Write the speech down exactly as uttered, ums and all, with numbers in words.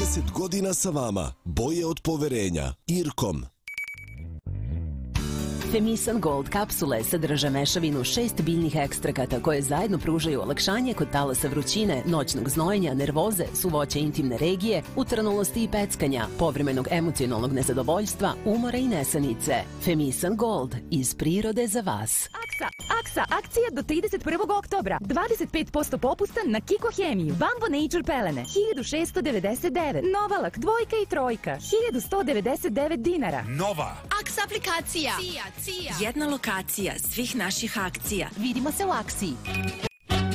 trideset godina sa vama. Boje od poverenja. Irkom. Femisan Gold kapsule sadrže mešavinu šest biljnih ekstrakata koje zajedno pružaju olakšanje kod talasa vrućine, noćnog znojenja, nervoze, suvoća intimne regije, utrnulosti i peckanja, povremenog emocionalnog nezadovoljstva, umora i nesanice. Femisan Gold, iz prirode za vas. Aksa, Aksa, akcija do trideset prvog oktobra. dvadeset pet posto popusta na Kiko Hemiju. Bambo Nature pelene, hiljadu šeststo devedeset devet. Novalak, dvojka i trojka, hiljadu sto devedeset devet dinara. Nova Aksa aplikacija. Cija, Cija. Jedna lokacija svih naših akcija. Vidimo se u akciji.